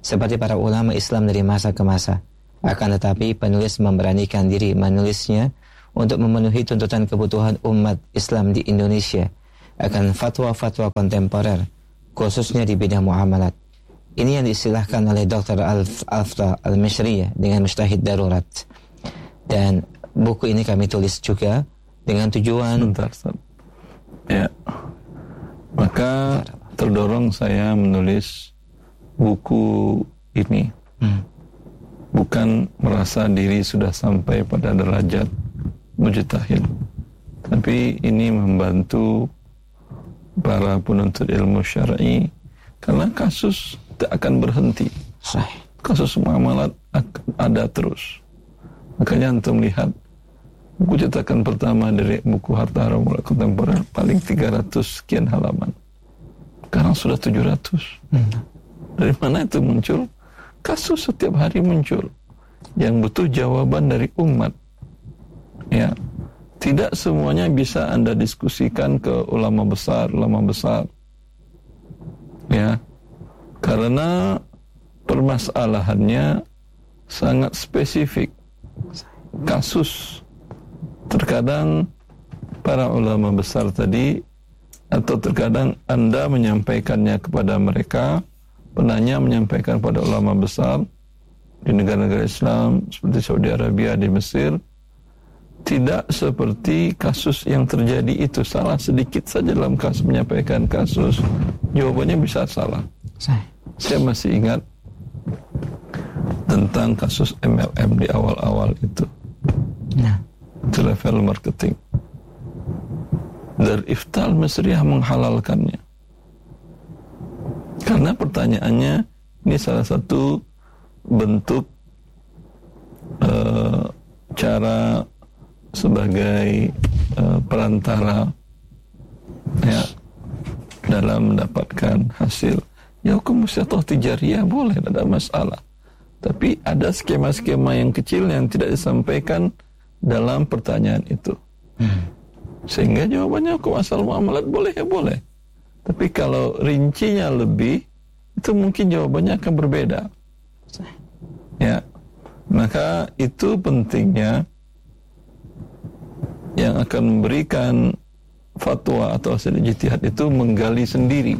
seperti para ulama Islam dari masa ke masa. Akan tetapi penulis memberanikan diri menulisnya untuk memenuhi tuntutan kebutuhan umat Islam di Indonesia akan fatwa-fatwa kontemporer, khususnya di bidang muamalat. Ini yang diistilahkan oleh Doktor Al-Afdal Al-Mishriyah dengan mujtahid darurat. Dan buku ini kami tulis juga dengan tujuan... Bentar, Ustaz. Ya. Maka terdorong saya menulis buku ini. Hmm. Bukan merasa diri sudah sampai pada derajat mujtahid, tapi ini membantu para penuntut ilmu syar'i, karena kasus tidak akan berhenti. Sahih. Kasus muamalat akan ada terus. Makanya antum lihat buku cetakan pertama dari buku Harta Haram Kontemporer paling tiga ratus sekian halaman. Sekarang sudah tujuh ratus. Hmm. Dari mana itu muncul? Kasus setiap hari muncul yang butuh jawaban dari umat. Ya, tidak semuanya bisa Anda diskusikan ke ulama besar, ulama besar. Ya, karena permasalahannya sangat spesifik. Kasus terkadang para ulama besar tadi, atau terkadang Anda menyampaikannya kepada mereka, penanya menyampaikan pada ulama besar di negara-negara Islam seperti Saudi Arabia, di Mesir, tidak seperti kasus yang terjadi itu. Salah sedikit saja dalam kasus menyampaikan kasus, jawabannya bisa salah. Saya, Saya masih ingat tentang kasus M L M di awal-awal itu. Nah, itu level marketing. Dari Iftal Mesriyah menghalalkannya. Karena pertanyaannya, ini salah satu bentuk uh, cara sebagai uh, perantara ya dalam mendapatkan hasil. Ya, hukum musyatah tijariyah boleh, tidak ada masalah. Tapi ada skema-skema yang kecil yang tidak disampaikan dalam pertanyaan itu. Hmm. Sehingga jawabannya hukum asal muamalat boleh ya boleh. Tapi kalau rincinya lebih, itu mungkin jawabannya akan berbeda. Ya, maka itu pentingnya yang akan memberikan fatwa atau hasil ijtihad itu menggali sendiri.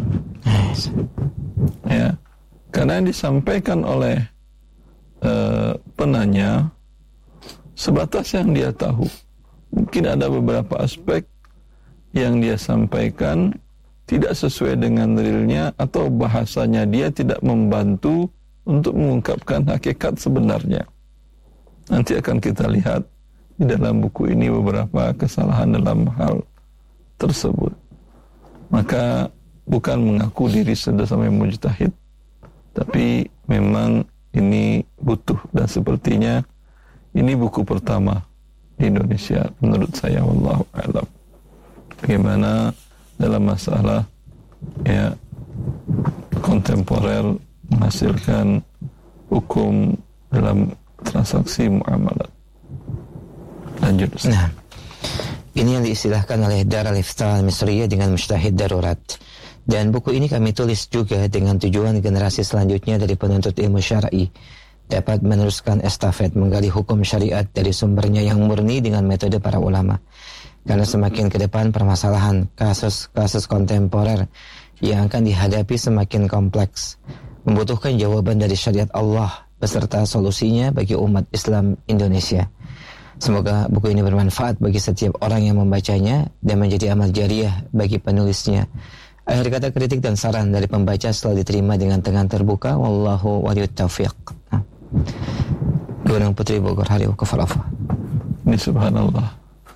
Ya, karena yang disampaikan oleh uh, penanya sebatas yang dia tahu. Mungkin ada beberapa aspek yang dia sampaikan tidak sesuai dengan realnya, atau bahasanya dia tidak membantu untuk mengungkapkan hakikat sebenarnya. Nanti akan kita lihat di dalam buku ini beberapa kesalahan dalam hal tersebut. Maka bukan mengaku diri sudah sampai mujtahid, tapi memang ini butuh, dan sepertinya ini buku pertama di Indonesia menurut saya, wallahu a'lam, bagaimana dalam masalah ya kontemporer menghasilkan hukum dalam transaksi muamalat. Lanjut. Nah, ini yang diistilahkan oleh Darul Iftal Al-Misriyah dengan mujtahid darurat. Dan buku ini kami tulis juga dengan tujuan generasi selanjutnya dari penuntut ilmu syar'i dapat meneruskan estafet menggali hukum syariat dari sumbernya yang murni dengan metode para ulama. Karena semakin ke depan permasalahan kasus-kasus kontemporer yang akan dihadapi semakin kompleks, membutuhkan jawaban dari syariat Allah beserta solusinya bagi umat Islam Indonesia. Semoga buku ini bermanfaat bagi setiap orang yang membacanya dan menjadi amal jariah bagi penulisnya. Akhir kata, kritik dan saran dari pembaca selalu diterima dengan tangan terbuka. Wallahu waliyut taufiq. Nah. Gunung Putri Bogor, hari Wakaf Al-Afa. Ini subhanallah.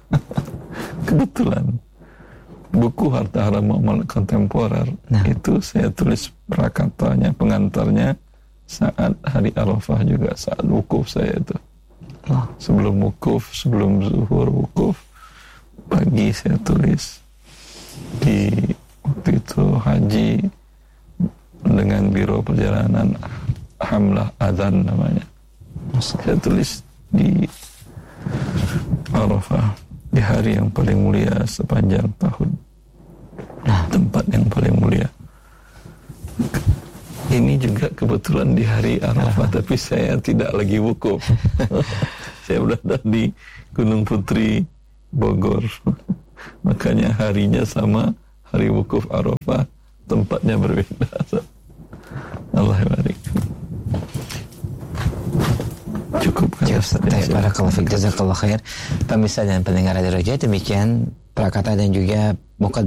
Kebetulan buku Harta Haram Muamalat Kontemporer nah. itu saya tulis prakatanya, pengantarnya saat hari Arafah juga, saat wukuf saya itu. Oh. Sebelum wukuf, sebelum zuhur wukuf, pagi saya tulis di waktu itu haji dengan Biro Perjalanan Hamlah Adzan namanya. Saya tulis di Arafah, di hari yang paling mulia sepanjang tahun, nah. tempat yang paling mulia. Ini juga kebetulan di hari Arafah, tapi saya tidak lagi wukuf. Saya berada di Gunung Putri, Bogor. Makanya harinya sama, hari wukuf Arafah, tempatnya berbeda. Allah barik. Cukup kan? Barakallahu fiik, jazakallahu khair. Pemirsa dan pendengar Radio Roja, demikian prakata dan juga mukadimah